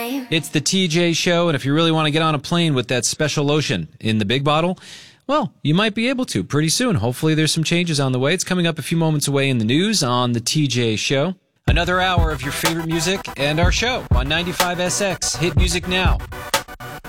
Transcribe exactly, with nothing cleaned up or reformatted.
time. It's the T J Show, and if you really want to get on a plane with that special lotion in the big bottle, well, you might be able to pretty soon. Hopefully there's some changes on the way. It's coming up a few moments away in the news on the T J Show. Another hour of your favorite music and our show on ninety-five S X. Hit music now.